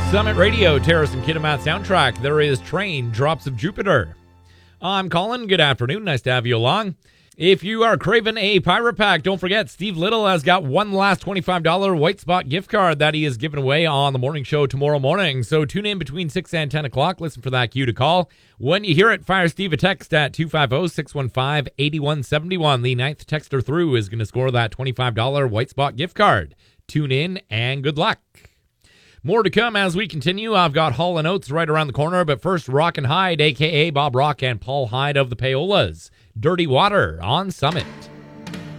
Summit Radio, Terrace and Kitimat soundtrack. There is Train, Drops of Jupiter. I'm Colin. Good afternoon. Nice to have you along. If you are craving a pirate pack, don't forget Steve Little has got one last $25 White Spot gift card that he is giving away on the morning show tomorrow morning. So tune in between 6 and 10 o'clock. Listen for that cue to call. When you hear it, fire Steve a text at 250-615-8171. The ninth texter through is going to score that $25 White Spot gift card. Tune in and good luck. More to come as we continue. I've got Hall & Oates right around the corner, but first Rock and Hyde, a.k.a. Bob Rock and Paul Hyde of the Payolas. Dirty Water on Summit.